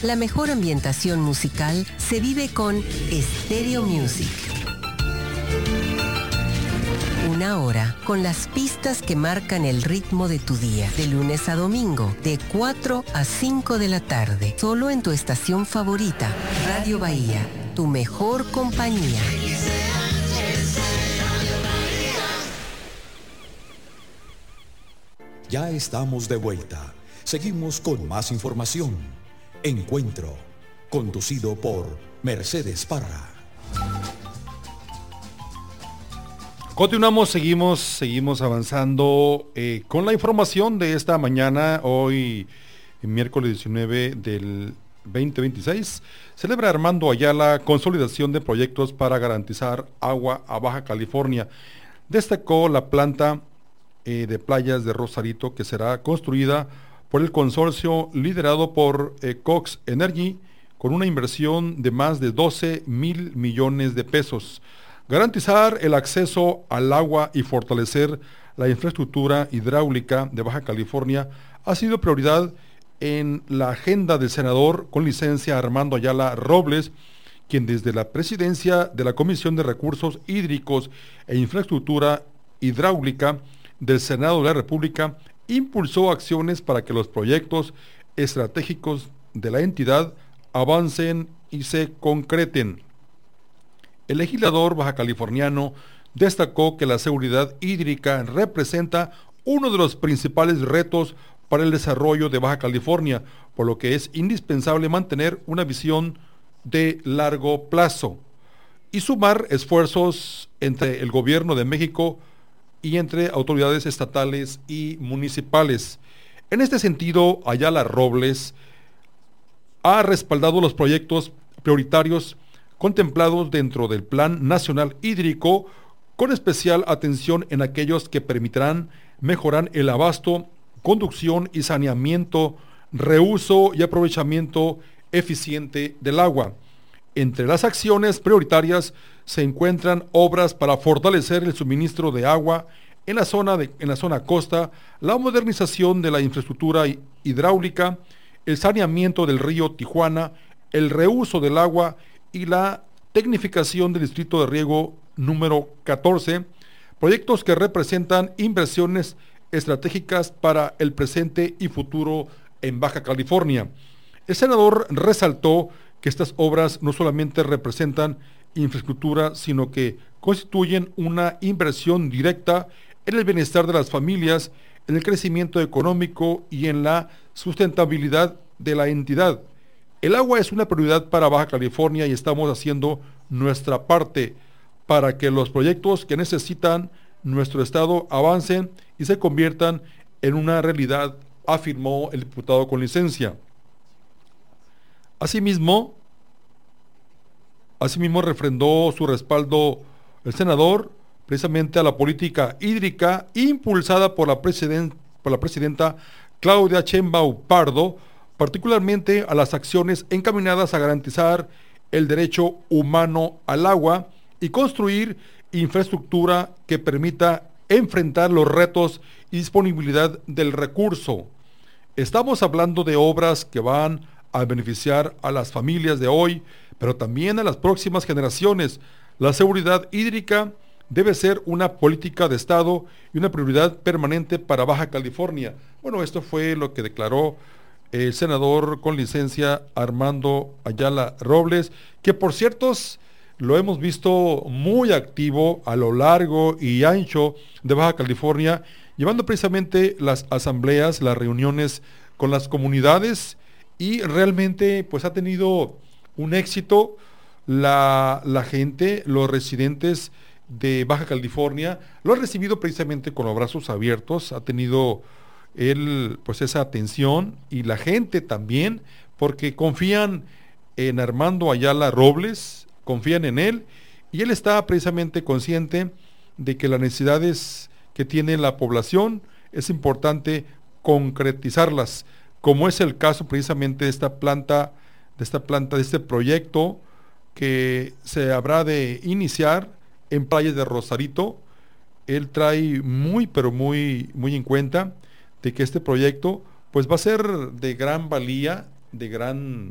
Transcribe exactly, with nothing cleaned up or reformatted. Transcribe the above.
La mejor ambientación musical se vive con Stereo Music. Una hora con las pistas que marcan el ritmo de tu día, de lunes a domingo, de cuatro a cinco de la tarde, solo en tu estación favorita, Radio Bahía, tu mejor compañía. Ya estamos de vuelta. Seguimos con más información. Encuentro, conducido por Mercedes Parra. Continuamos, seguimos, seguimos avanzando eh, con la información de esta mañana. Hoy, miércoles diecinueve del veinte veintiséis, celebra Armando Ayala consolidación de proyectos para garantizar agua a Baja California. Destacó la planta eh, de playas de Rosarito, que será construida por el consorcio liderado por eh, Cox Energy, con una inversión de más de doce mil millones de pesos. Garantizar el acceso al agua y fortalecer la infraestructura hidráulica de Baja California ha sido prioridad en la agenda del senador con licencia Armando Ayala Robles, quien desde la presidencia de la Comisión de Recursos Hídricos e Infraestructura Hidráulica del Senado de la República impulsó acciones para que los proyectos estratégicos de la entidad avancen y se concreten. El legislador bajacaliforniano destacó que la seguridad hídrica representa uno de los principales retos para el desarrollo de Baja California, por lo que es indispensable mantener una visión de largo plazo y sumar esfuerzos entre el gobierno de México y entre autoridades estatales y municipales. En este sentido, Ayala Robles ha respaldado los proyectos prioritarios contemplados dentro del Plan Nacional Hídrico, con especial atención en aquellos que permitirán mejorar el abasto, conducción y saneamiento, reuso y aprovechamiento eficiente del agua. Entre las acciones prioritarias se encuentran obras para fortalecer el suministro de agua en la zona, de, en la zona costa, la modernización de la infraestructura hidráulica, el saneamiento del río Tijuana, el reuso del agua y la tecnificación del distrito de riego número catorce, proyectos que representan inversiones estratégicas para el presente y futuro en Baja California. El senador resaltó que estas obras no solamente representan infraestructura, sino que constituyen una inversión directa en el bienestar de las familias, en el crecimiento económico y en la sustentabilidad de la entidad. El agua es una prioridad para Baja California y estamos haciendo nuestra parte para que los proyectos que necesitan nuestro estado avancen y se conviertan en una realidad, afirmó el diputado con licencia. Asimismo, asimismo refrendó su respaldo el senador precisamente a la política hídrica impulsada por la, presiden- por la presidenta Claudia Sheinbaum Pardo, particularmente a las acciones encaminadas a garantizar el derecho humano al agua y construir infraestructura que permita enfrentar los retos y disponibilidad del recurso. Estamos hablando de obras que van a beneficiar a las familias de hoy, pero también a las próximas generaciones. La seguridad hídrica debe ser una política de Estado y una prioridad permanente para Baja California. Bueno, esto fue lo que declaró el senador con licencia Armando Ayala Robles, que por cierto lo hemos visto muy activo a lo largo y ancho de Baja California, llevando precisamente las asambleas, las reuniones con las comunidades, y realmente pues ha tenido un éxito. La, la gente, los residentes de Baja California lo han recibido precisamente con los brazos abiertos, ha tenido él pues esa atención, y la gente también, porque confían en Armando Ayala Robles, confían en él, y él está precisamente consciente de que las necesidades que tiene la población es importante concretizarlas, como es el caso precisamente de esta planta, de esta planta, de este proyecto que se habrá de iniciar en Playas de Rosarito. Él trae muy, pero muy, muy en cuenta de que este proyecto pues va a ser de gran valía, de gran